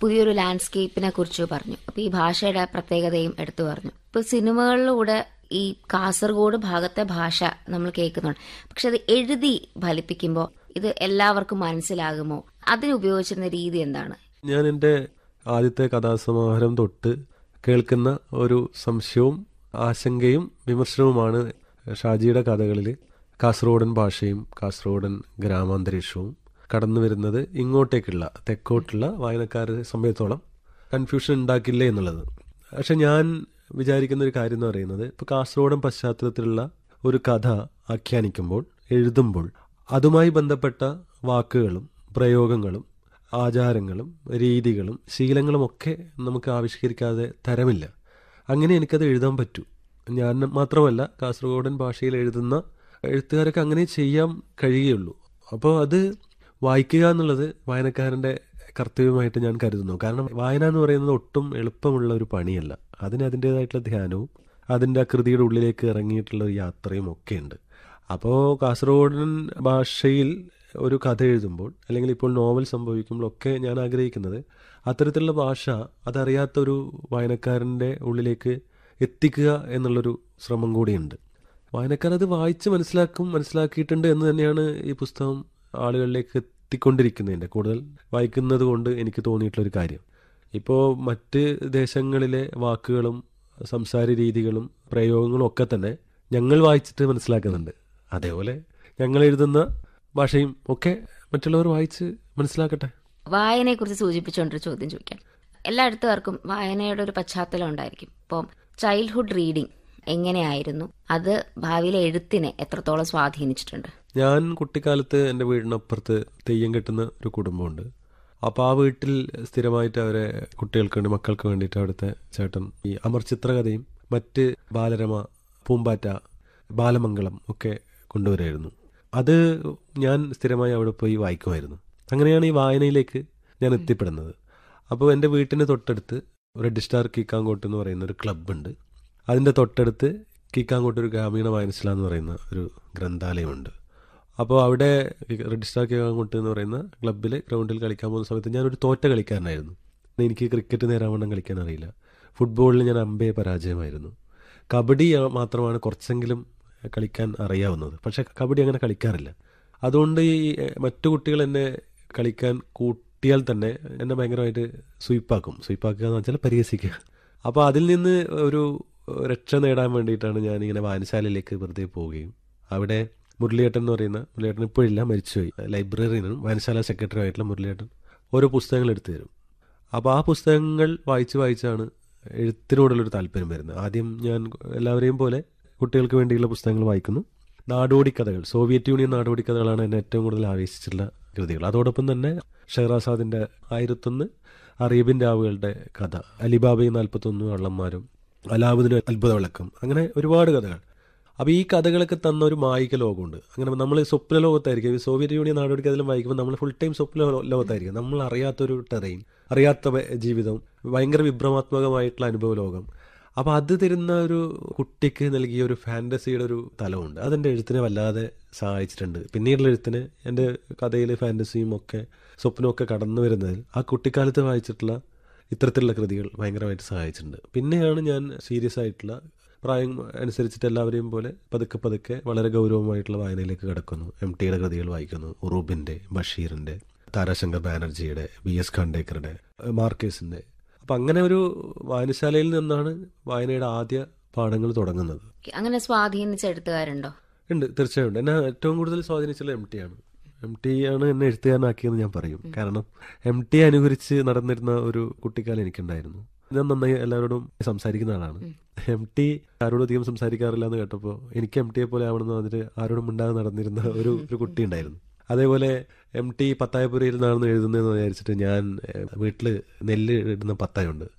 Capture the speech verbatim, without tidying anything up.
പുതിയൊരു ലാൻഡ്സ്കേപ്പിനെ കുറിച്ച് പറഞ്ഞു. അപ്പൊ ഈ ഭാഷയുടെ പ്രത്യേകതയും എടുത്തു പറഞ്ഞു. ഇപ്പൊ സിനിമകളിലൂടെ ഈ കാസർഗോഡ് ഭാഗത്തെ ഭാഷ നമ്മൾ കേൾക്കുന്നുണ്ട്. പക്ഷെ അത് എഴുതി ഫലിപ്പിക്കുമ്പോൾ ഇത് എല്ലാവർക്കും മനസ്സിലാകുമോ? അതിന് ഉപയോഗിച്ചിരുന്ന രീതി എന്താണ്? ഞാൻ എൻ്റെ ആദ്യത്തെ കഥാസമാഹാരം തൊട്ട് കേൾക്കുന്ന ഒരു സംശയവും ആശങ്കയും വിമർശനവുമാണ് ഷാജിയുടെ കഥകളിൽ കാസർഗോഡൻ ഭാഷയും കാസർഗോഡൻ ഗ്രാമാന്തരീക്ഷവും കടന്നു വരുന്നത് ഇങ്ങോട്ടേക്കുള്ള തെക്കോട്ടുള്ള വായനക്കാരെ സംബന്ധിച്ചോളം കൺഫ്യൂഷൻ ഉണ്ടാക്കില്ലേ എന്നുള്ളത്. പക്ഷെ ഞാൻ വിചാരിക്കുന്ന ഒരു കാര്യം എന്ന് പറയുന്നത്, ഇപ്പോൾ കാസർഗോഡൻ പശ്ചാത്തലത്തിലുള്ള ഒരു കഥ ആഖ്യാനിക്കുമ്പോൾ എഴുതുമ്പോൾ അതുമായി ബന്ധപ്പെട്ട വാക്കുകളും പ്രയോഗങ്ങളും ആചാരങ്ങളും രീതികളും ശീലങ്ങളും ഒക്കെ നമുക്ക് ആവിഷ്കരിക്കാതെ തരമില്ല. അങ്ങനെ എനിക്കത് എഴുതാൻ പറ്റൂ. ഞാൻ മാത്രമല്ല, കാസർഗോഡൻ ഭാഷയിൽ എഴുതുന്ന എഴുത്തുകാരൊക്കെ അങ്ങനെ ചെയ്യാൻ കഴിയുകയുള്ളൂ. അപ്പോൾ അത് വായിക്കുക എന്നുള്ളത് വായനക്കാരൻ്റെ കർത്തവ്യമായിട്ട് ഞാൻ കരുതുന്നു. കാരണം വായന എന്ന് പറയുന്നത് ഒട്ടും എളുപ്പമുള്ള ഒരു പണിയല്ല. അതിന് അതിൻ്റേതായിട്ടുള്ള ധ്യാനവും അതിൻ്റെ ആ കൃതിയുടെ ഉള്ളിലേക്ക് ഇറങ്ങിയിട്ടുള്ള ഒരു യാത്രയും ഒക്കെ ഉണ്ട്. അപ്പോൾ കാസർഗോഡൻ ഭാഷയിൽ ഒരു കഥ എഴുതുമ്പോൾ അല്ലെങ്കിൽ ഇപ്പോൾ നോവൽ സംഭവിക്കുമ്പോഴൊക്കെ ഞാൻ ആഗ്രഹിക്കുന്നത് അത്തരത്തിലുള്ള ഭാഷ അതറിയാത്തൊരു വായനക്കാരൻ്റെ ഉള്ളിലേക്ക് എത്തിക്കുക എന്നുള്ളൊരു ശ്രമം കൂടിയുണ്ട്. വായനക്കാർ അത് വായിച്ച് മനസ്സിലാക്കും, മനസ്സിലാക്കിയിട്ടുണ്ട് എന്ന് തന്നെയാണ് ഈ പുസ്തകം ആളുകളിലേക്ക് എത്തിക്കൊണ്ടിരിക്കുന്നതിൻ്റെ കൂടുതൽ വായിക്കുന്നത് കൊണ്ട് എനിക്ക് തോന്നിയിട്ടുള്ളൊരു കാര്യം. ഇപ്പോൾ മറ്റ് ദേശങ്ങളിലെ വാക്കുകളും സംസാര രീതികളും പ്രയോഗങ്ങളും ഒക്കെ തന്നെ ഞങ്ങൾ വായിച്ചിട്ട് മനസ്സിലാക്കുന്നുണ്ട്. അതേപോലെ ഞങ്ങൾ എഴുതുന്ന ഭാഷയും ഒക്കെ മറ്റുള്ളവർ വായിച്ച് മനസ്സിലാക്കട്ടെ. വായനയെക്കുറിച്ച് സൂചിപ്പിച്ചുകൊണ്ടൊരു ചോദ്യം ചോദിക്കാം. എല്ലാ എഴുത്തുകാർക്കും വായനയുടെ ഒരു പശ്ചാത്തലം ഉണ്ടായിരിക്കും. ഇപ്പം ചൈൽഡ്ഹുഡ് റീഡിംഗ് എങ്ങനെയായിരുന്നു? അത് ഭാവിയിലെ എഴുത്തിനെ എത്രത്തോളം സ്വാധീനിച്ചിട്ടുണ്ട്? ഞാൻ കുട്ടിക്കാലത്ത് എൻ്റെ വീടിനപ്പുറത്ത് തെയ്യം കെട്ടുന്ന ഒരു കുടുംബമുണ്ട്. അപ്പോൾ ആ വീട്ടിൽ സ്ഥിരമായിട്ട് അവരെ കുട്ടികൾക്ക് വേണ്ടി മക്കൾക്ക് വേണ്ടിയിട്ട് അവിടുത്തെ ചേട്ടൻ ഈ അമർ ചിത്രകഥയും മറ്റ് ബാലരമ, പൂമ്പാറ്റ, ബാലമംഗളം ഒക്കെ കൊണ്ടുവരുമായിരുന്നു. അത് ഞാൻ സ്ഥിരമായി അവിടെ പോയി വായിക്കുമായിരുന്നു. അങ്ങനെയാണ് ഈ വായനയിലേക്ക് ഞാൻ എത്തിപ്പെടുന്നത്. അപ്പോൾ എൻ്റെ വീട്ടിന് തൊട്ടടുത്ത് റെഡ് സ്റ്റാർ കീക്കാങ്കോട്ട് എന്ന് പറയുന്ന ഒരു ക്ലബ്ബുണ്ട്. അതിൻ്റെ തൊട്ടടുത്ത് കീക്കാങ്കോട്ട് ഒരു ഗ്രാമീണ വായനശാല എന്ന് പറയുന്ന ഒരു ഗ്രന്ഥാലയമുണ്ട്. അപ്പോൾ അവിടെ റെഡ് സ്റ്റാർ കീക്കാങ്കോട്ട് എന്ന് പറയുന്ന ക്ലബ്ബിൽ ഗ്രൗണ്ടിൽ കളിക്കാൻ പോകുന്ന സമയത്ത് ഞാനൊരു തോറ്റ കളിക്കാരനായിരുന്നു. എനിക്ക് ക്രിക്കറ്റ് നേരാവണ്ണം കളിക്കാൻ അറിയില്ല. ഫുട്ബോളിൽ ഞാൻ അമ്പേ പരാജയമായിരുന്നു. കബഡി മാത്രമാണ് കുറച്ചെങ്കിലും കളിക്കാൻ അറിയാവുന്നത്. പക്ഷേ കബഡി അങ്ങനെ കളിക്കാറില്ല. അതുകൊണ്ട് ഈ മറ്റു കുട്ടികൾ എന്നെ കളിക്കാൻ കൂട്ടിയാൽ തന്നെ എന്നെ ഭയങ്കരമായിട്ട് സ്വീപ്പാക്കും. സ്വീപ്പാക്കുക എന്ന് വെച്ചാൽ പരിഹസിക്കുക. അപ്പോൾ അതിൽ നിന്ന് ഒരു രക്ഷ നേടാൻ വേണ്ടിയിട്ടാണ് ഞാനിങ്ങനെ വായനശാലയിലേക്ക് വെറുതെ പോവുകയും അവിടെ മുരളിയേട്ടൻ എന്ന് പറയുന്ന, മുരളിയേട്ടൻ ഇപ്പോഴില്ല, മരിച്ചുപോയി, ലൈബ്രറിയനും വായനശാല സെക്രട്ടറി ആയിട്ടുള്ള മുരളിയേട്ടൻ ഓരോ പുസ്തകങ്ങൾ എടുത്തു തരും. അപ്പോൾ ആ പുസ്തകങ്ങൾ വായിച്ച് വായിച്ചാണ് എഴുത്തിനോടുള്ളൊരു താല്പര്യം വരുന്നത്. ആദ്യം ഞാൻ എല്ലാവരെയും പോലെ കുട്ടികൾക്ക് വേണ്ടിയുള്ള പുസ്തകങ്ങൾ വായിക്കുന്നു. നാടോടി കഥകൾ, സോവിയറ്റ് യൂണിയൻ നാടോടി കഥകളാണ് എന്നെ ഏറ്റവും കൂടുതൽ ആവേശിച്ചിട്ടുള്ള കൃതികൾ. അതോടൊപ്പം തന്നെ ഷെഹ്റാസാദിൻ്റെ ആയിരത്തൊന്ന്, അറേബ്യൻ രാവുകളുടെ കഥ, അലിബാബയും നാൽപ്പത്തൊന്ന് വള്ളന്മാരും, അലാവുദ്ദീൻ അത്ഭുത വിളക്കം, അങ്ങനെ ഒരുപാട് കഥകൾ. അപ്പോൾ ഈ കഥകളൊക്കെ തന്ന ഒരു മായിക ലോകമുണ്ട്. അങ്ങനെ നമ്മൾ സ്വപ്ന ലോകത്തായിരിക്കും. സോവിയറ്റ് യൂണിയൻ നാടോടി കഥകളും വായിക്കുമ്പോൾ നമ്മൾ ഫുൾ ടൈം സ്വപ്ന ലോകത്തായിരിക്കും. നമ്മൾ അറിയാത്തൊരു ടെറൈൻ, അറിയാത്ത ജീവിതം, ഭയങ്കര വിഭ്രമാത്മകമായിട്ടുള്ള അനുഭവ ലോകം. അപ്പോൾ അത് തരുന്ന ഒരു കുട്ടിക്ക് നൽകിയ ഒരു ഫാൻറ്റസിയുടെ ഒരു തലമുണ്ട്. അതെൻ്റെ എഴുത്തിനെ വല്ലാതെ സഹായിച്ചിട്ടുണ്ട്. പിന്നീടുള്ള എഴുത്തിന് എൻ്റെ കഥയിൽ ഫാൻറ്റസിയും ഒക്കെ സ്വപ്നമൊക്കെ കടന്നു വരുന്നതിൽ ആ കുട്ടിക്കാലത്ത് വായിച്ചിട്ടുള്ള ഇത്തരത്തിലുള്ള കൃതികൾ ഭയങ്കരമായിട്ട് സഹായിച്ചിട്ടുണ്ട്. പിന്നെയാണ് ഞാൻ സീരിയസ് ആയിട്ടുള്ള പ്രായം അനുസരിച്ചിട്ട് എല്ലാവരെയും പോലെ പതുക്കെ പതുക്കെ വളരെ ഗൗരവമായിട്ടുള്ള വായനയിലേക്ക് കിടക്കുന്നു. എം ടിയുടെ കൃതികൾ വായിക്കുന്നു, ഉറൂബിൻ്റെ, ബഷീറിൻ്റെ, താരാശങ്കർ ബാനർജിയുടെ, വി എസ് ഖാണ്ടേക്കറുടെ, മാർക്കേസിൻ്റെ. അപ്പം അങ്ങനെ ഒരു വായനശാലയിൽ നിന്നാണ് വായനയുടെ ആദ്യ പാഠങ്ങൾ തുടങ്ങുന്നത്. അങ്ങനെ സ്വാധീനിച്ച എഴുത്തുകാരുണ്ടോ? ഉണ്ട്, തീർച്ചയായും ഉണ്ട്. എന്നെ ഏറ്റവും കൂടുതൽ സ്വാധീനിച്ചുള്ള എം ടി ആണ്. എം ടി ആണ് എന്നെ എഴുത്തുകാരനാക്കിയെന്ന് ഞാൻ പറയും. കാരണം എം ടി അനുകരിച്ച് നടന്നിരുന്ന ഒരു കുട്ടിക്കാലം എനിക്കുണ്ടായിരുന്നു. ഞാൻ നന്നായി എല്ലാവരോടും സംസാരിക്കുന്ന ആളാണ്. എം ടി ആരോടും അധികം സംസാരിക്കാറില്ല എന്ന് കേട്ടപ്പോൾ എനിക്ക് എം ടിയെ പോലെ ആവണമെന്ന് പറഞ്ഞിട്ട് ആരോടും മിണ്ടാതെ നടന്നിരുന്ന ഒരു ഒരു കുട്ടി ഉണ്ടായിരുന്നു. അതേപോലെ എം ടി പത്തായപ്പുരയിൽ നിന്നാണെന്ന് എഴുതുന്നതെന്ന് വിചാരിച്ചിട്ട് ഞാൻ വീട്ടിൽ നെല്ല് ഇടുന്ന പത്തായുണ്ട്,